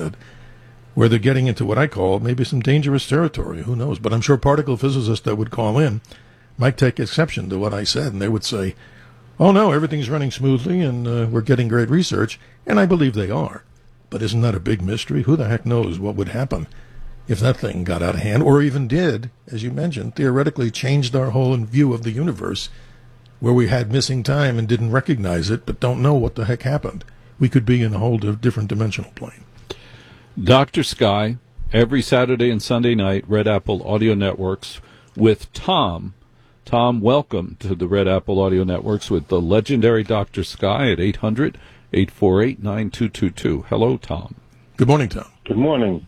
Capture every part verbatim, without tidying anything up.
bit, where they're getting into what I call maybe some dangerous territory. Who knows? But I'm sure particle physicists that would call in might take exception to what I said, and they would say, oh, no, everything's running smoothly, and uh, we're getting great research, and I believe they are. But isn't that a big mystery? Who the heck knows what would happen if that thing got out of hand, or even did, as you mentioned, theoretically changed our whole view of the universe, where we had missing time and didn't recognize it, but don't know what the heck happened. We could be in a whole different dimensional plane. Doctor Sky, every Saturday and Sunday night, Red Apple Audio Networks with Tom. Tom, welcome to the Red Apple Audio Networks with the legendary Doctor Sky at eight hundred, eight four eight, nine two two two. Hello, Tom. Good morning, Tom. Good morning.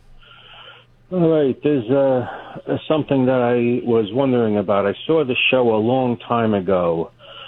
All right, there's uh, something that I was wondering about. I saw the show a long time ago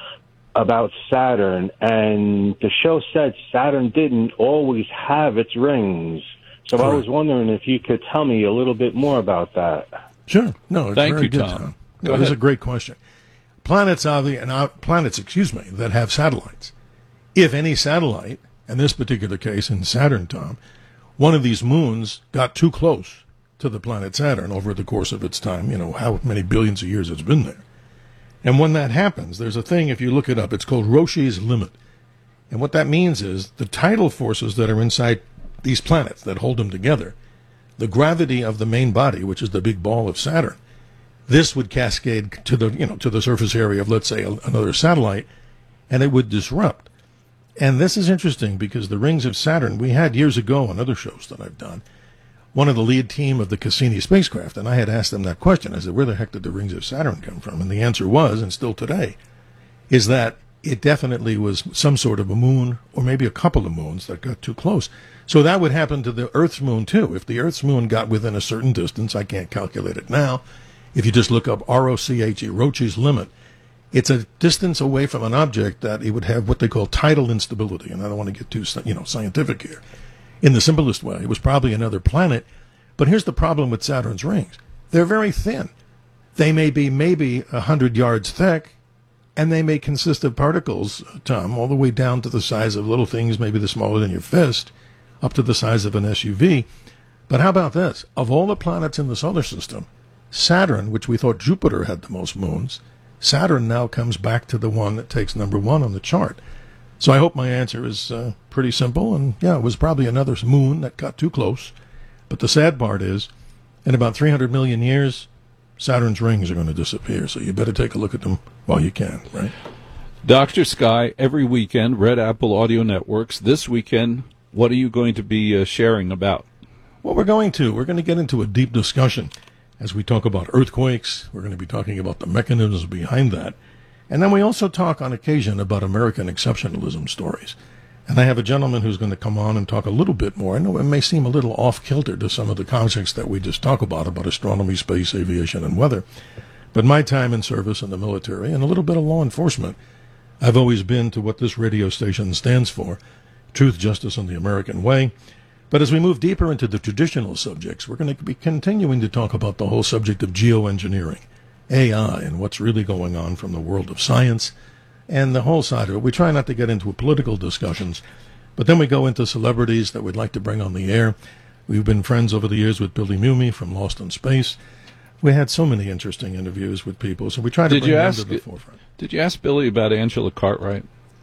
about Saturn, and the show said Saturn didn't always have its rings. So Correct. I was wondering if you could tell me a little bit more about that. Sure. No, it's Thank very you, good, Tom. Tom. Go No, ahead. It's a great question. Planets, obviously, and uh, planets, excuse me, that have satellites. If any satellite, in this particular case in Saturn, Tom, one of these moons got too close to the planet Saturn over the course of its time, you know, how many billions of years it's been there. And when that happens, there's a thing, if you look it up, it's called Roche's limit. And what that means is the tidal forces that are inside these planets that hold them together, the gravity of the main body, which is the big ball of Saturn, this would cascade to the, you know, to the surface area of, let's say, a, another satellite, and it would disrupt. And this is interesting because the rings of Saturn, we had years ago on other shows that I've done, one of the lead team of the Cassini spacecraft, and I had asked them that question. I said, where the heck did the rings of Saturn come from? And the answer was, and still today, is that it definitely was some sort of a moon, or maybe a couple of moons that got too close. So that would happen to the Earth's moon, too. If the Earth's moon got within a certain distance, I can't calculate it now, if you just look up R O C H E, Roche's limit, it's a distance away from an object that it would have what they call tidal instability. And I don't want to get too, you know, scientific here. In the simplest way, it was probably another planet. But here's the problem with Saturn's rings. They're very thin. They may be maybe a hundred yards thick, and they may consist of particles, Tom, all the way down to the size of little things, maybe the smaller than your fist, up to the size of an S U V. But how about this? Of all the planets in the solar system, Saturn, which we thought Jupiter had the most moons, Saturn now comes back to the one that takes number one on the chart. So I hope my answer is uh, pretty simple. And, yeah, it was probably another moon that got too close. But the sad part is, in about three hundred million years, Saturn's rings are going to disappear. So you better take a look at them while you can, right? Doctor Sky, every weekend, Red Apple Audio Networks. This weekend, what are you going to be uh, sharing about? Well, we're going to. We're going to get into a deep discussion as we talk about earthquakes. We're going to be talking about the mechanisms behind that. And then we also talk on occasion about American exceptionalism stories. And I have a gentleman who's going to come on and talk a little bit more. I know it may seem a little off-kilter to some of the concepts that we just talk about, about astronomy, space, aviation, and weather. But my time in service in the military and a little bit of law enforcement, I've always been to what this radio station stands for, truth, justice, and the American way. But as we move deeper into the traditional subjects, we're going to be continuing to talk about the whole subject of geoengineering, A I, and what's really going on from the world of science and the whole side of it. We try not to get into political discussions, but then we go into celebrities that we'd like to bring on the air. We've been friends over the years with Billy Mumy from Lost in Space. We had so many interesting interviews with people, so we try to Did bring you them ask, to the forefront. Did you ask Billy about Angela Cartwright?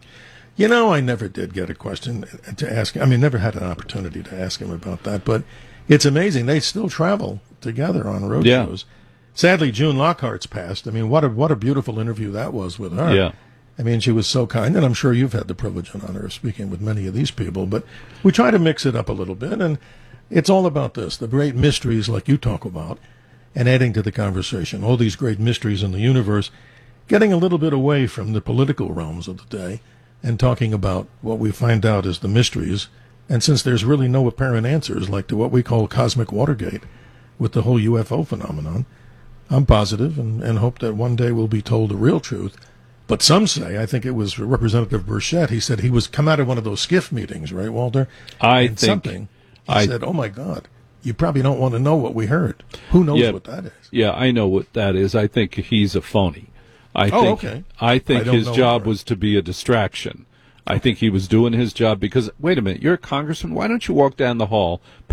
You know, I never did get a question to ask. I mean, never had an opportunity to ask him about that. But it's amazing. They still travel together on road Yeah. shows. Sadly, June Lockhart's passed. I mean, what a what a beautiful interview that was with her. Yeah. I mean, she was so kind, and I'm sure you've had the privilege and honor of speaking with many of these people. But we try to mix it up a little bit, and it's all about this, the great mysteries like you talk about, and adding to the conversation, all these great mysteries in the universe, getting a little bit away from the political realms of the day, and talking about what we find out as the mysteries. And since there's really no apparent answers, like to what we call cosmic Watergate, with the whole U F O phenomenon, I'm positive and, and hope that one day we'll be told the real truth. But some say, I think it was Representative Burchett, he said he was come out of one of those skiff meetings, right, Walter? I and think something. He I, said, oh, my God, you probably don't want to know what we heard. Who knows yeah, what that is? Yeah, I know what that is. I think he's a phony. I Oh, think, okay. I think I don't his know job her. was to be a distraction. I think he was doing his job because, wait a minute, you're a congressman. Why don't you walk down the hall,